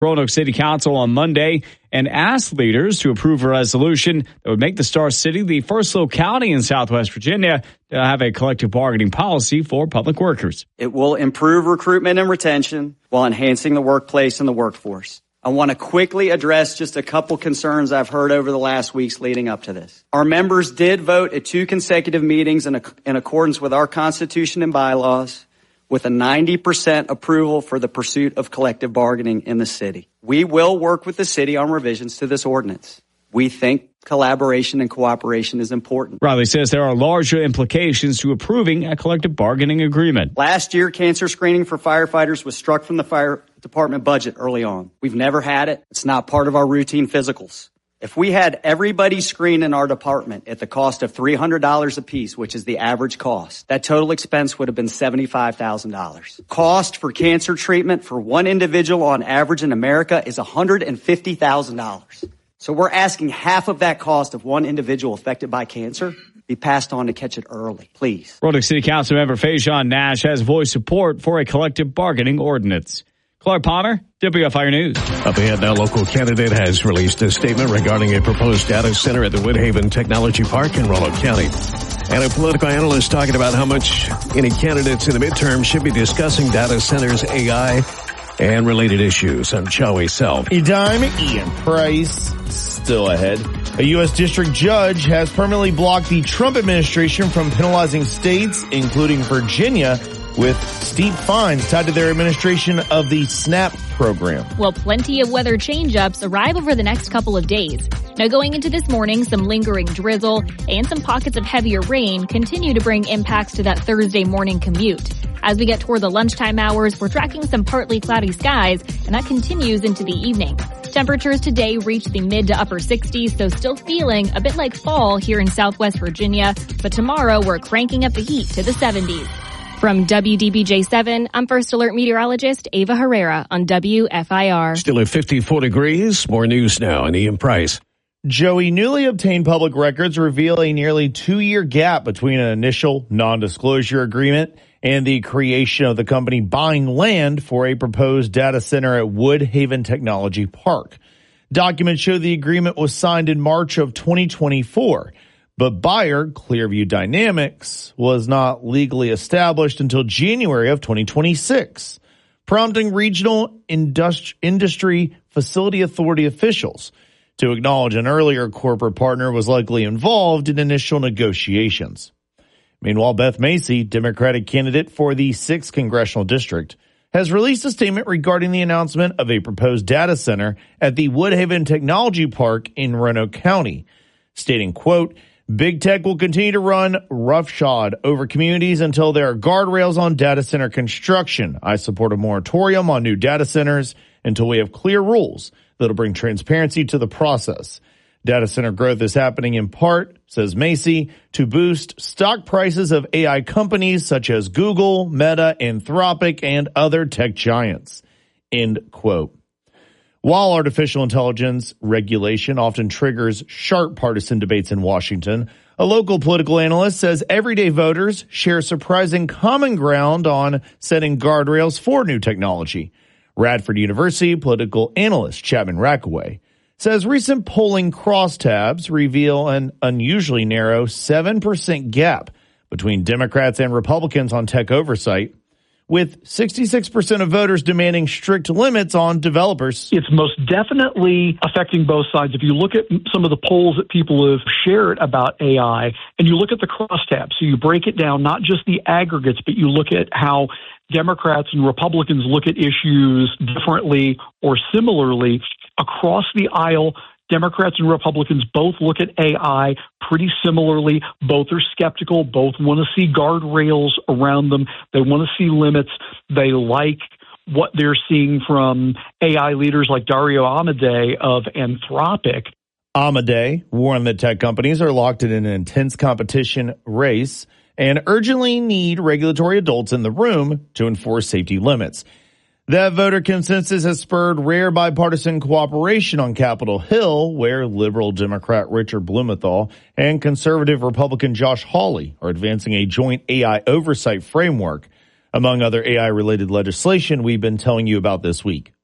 Roanoke City Council on Monday and asked leaders to approve a resolution that would make the Star City the first locality in Southwest Virginia to have a collective bargaining policy for public workers. It will improve recruitment and retention while enhancing the workplace and the workforce. I want to quickly address just a couple concerns I've heard over the last weeks leading up to this. Our members did vote at 2 consecutive meetings in accordance with our Constitution and bylaws, with a 90% approval for the pursuit of collective bargaining in the city. We will work with the city on revisions to this ordinance. We think collaboration and cooperation is important. Riley says there are larger implications to approving a collective bargaining agreement. Last year, cancer screening for firefighters was struck from the fire department budget early on. We've never had it. It's not part of our routine physicals. If we had everybody screened in our department at the cost of $300 apiece, which is the average cost, that total expense would have been $75,000. Cost for cancer treatment for one individual on average in America is $150,000. So we're asking half of that cost of one individual affected by cancer be passed on to catch it early, please. Roanoke City Council member Fajon Nash has voiced support for a collective bargaining ordinance. Clark Palmer, WFIR News. Up ahead now, local candidate has released a statement regarding a proposed data center at the Woodhaven Technology Park in Roanoke County. And a political analyst talking about how much any candidates in the midterm should be discussing data centers, AI, and related issues. I'm Joey Self. Edime, Ian Price, still ahead. A U.S. district judge has permanently blocked the Trump administration from penalizing states, including Virginia, with steep fines tied to their administration of the SNAP program. Well, plenty of weather change-ups arrive over the next couple of days. Now, going into this morning, some lingering drizzle and some pockets of heavier rain continue to bring impacts to that Thursday morning commute. As we get toward the lunchtime hours, we're tracking some partly cloudy skies, and that continues into the evening. Temperatures today reach the mid to upper 60s, so still feeling a bit like fall here in Southwest Virginia. But tomorrow, we're cranking up the heat to the 70s. From WDBJ7, I'm First Alert meteorologist Ava Herrera on WFIR. Still at 54 degrees. More news now, and Ian Price. Joey, newly obtained public records reveal a nearly 2-year gap between an initial non-disclosure agreement and the creation of the company buying land for a proposed data center at Woodhaven Technology Park. Documents show the agreement was signed in March of 2024. But buyer, Clearview Dynamics, was not legally established until January of 2026, prompting regional industry facility authority officials to acknowledge an earlier corporate partner was likely involved in initial negotiations. Meanwhile, Beth Macy, Democratic candidate for the 6th Congressional District, has released a statement regarding the announcement of a proposed data center at the Woodhaven Technology Park in Roanoke County, stating, quote, "Big tech will continue to run roughshod over communities until there are guardrails on data center construction. I support a moratorium on new data centers until we have clear rules that'll bring transparency to the process. Data center growth is happening in part," says Macy, "to boost stock prices of AI companies such as Google, Meta, Anthropic, and other tech giants." End quote. While artificial intelligence regulation often triggers sharp partisan debates in Washington, a local political analyst says everyday voters share surprising common ground on setting guardrails for new technology. Radford University political analyst Chapman Rackaway says recent polling crosstabs reveal an unusually narrow 7% gap between Democrats and Republicans on tech oversight, with 66% of voters demanding strict limits on developers. It's most definitely affecting both sides. If you look at some of the polls that people have shared about AI, and you look at the crosstabs, so you break it down, not just the aggregates, but you look at how Democrats and Republicans look at issues differently or similarly across the aisle. Democrats and Republicans both look at AI pretty similarly. Both are skeptical. Both want to see guardrails around them. They want to see limits. They like what they're seeing from AI leaders like Dario Amodei of Anthropic. Amodei warned that tech companies are locked in an intense competition race and urgently need regulatory adults in the room to enforce safety limits. That voter consensus has spurred rare bipartisan cooperation on Capitol Hill, where liberal Democrat Richard Blumenthal and conservative Republican Josh Hawley are advancing a joint AI oversight framework, among other AI-related legislation we've been telling you about this week.